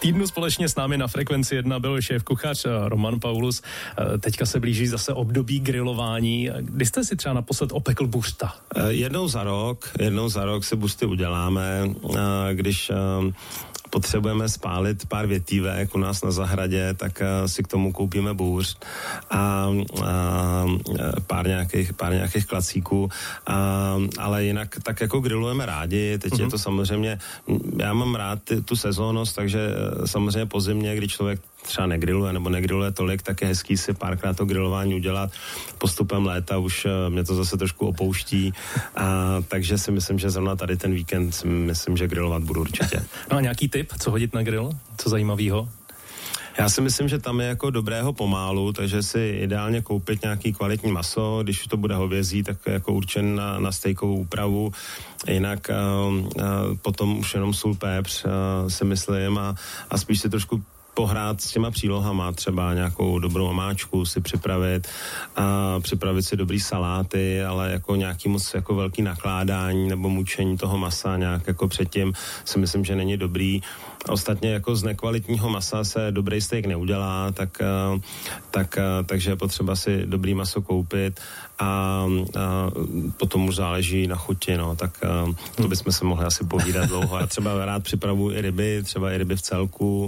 týdnu společně s námi na Frekvenci 1 byl šéfkuchař Roman Paulus. Teďka se blíží zase období grilování. Kdy jste si třeba naposled opekl buřta? Jednou za rok si buřty uděláme, když potřebujeme spálit pár větívek u nás na zahradě, tak si k tomu koupíme bůř a pár nějakých klacíků, ale jinak tak jako grillujeme rádi. Teď je to samozřejmě, já mám rád tu sezónnost, takže samozřejmě po zimě, kdy člověk třeba negrilluje nebo negrilluje tolik, tak je hezký si párkrát to grilování udělat. Postupem léta už mě to zase trošku opouští, takže si myslím, že zrovna tady ten víkend myslím, že grillovat budu určitě. No a nějaký tip, co hodit na grill? Co zajímavýho? Já si myslím, že tam je jako dobrého pomálu, takže si ideálně koupit nějaký kvalitní maso, když to bude hovězí, tak jako určen na stejkovou úpravu, jinak potom už jenom sůl, pepř si myslím a spíš si trošku pohrát s těma přílohama, třeba nějakou dobrou omáčku si připravit a připravit si dobrý saláty, ale jako nějaký moc jako velký nakládání nebo mučení toho masa nějak jako předtím si myslím, že není dobrý. Ostatně jako z nekvalitního masa se dobrý steak neudělá, takže je potřeba si dobrý maso koupit a potom už záleží na chuti, no, tak to bychom se mohli asi povídat dlouho. Já třeba rád připravuji i ryby, třeba i ryby v celku,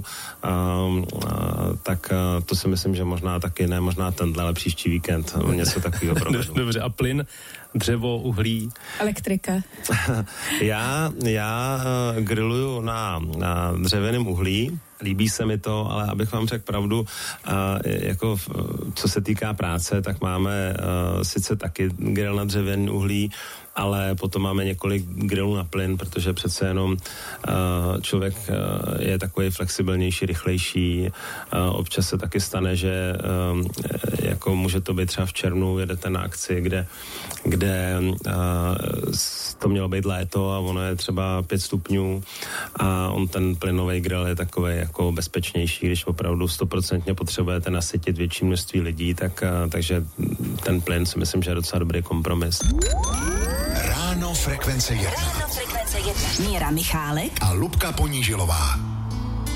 tak to si myslím, že možná taky ne, možná tenhle, ale příští víkend něco takového provedu. Dobře, a plyn, dřevo, uhlí? Elektrika. Já grilluju na dřevěném uhlí, líbí se mi to, ale abych vám řekl pravdu, jako co se týká práce, tak máme sice taky grill na dřevěný uhlí, ale potom máme několik grillů na plyn, protože přece jenom člověk je takový flexibilnější, rychlejší. Občas se taky stane, že jako může to být třeba v červnu, jedete na akci, kde to mělo být léto a ono je třeba 5 stupňů a on ten plynový grill je takový jako bezpečnější, když opravdu 100% potřebujete nasytit větší množství lidí, takže ten plyn si myslím, že je docela dobrý kompromis. Ráno Frekvence 1. Míra Michálek a Lubka Ponížilová.